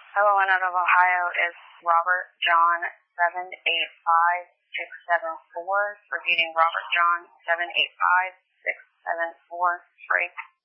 LON out of Ohio is Robert John 785674. Repeating, Robert John 785674. Free.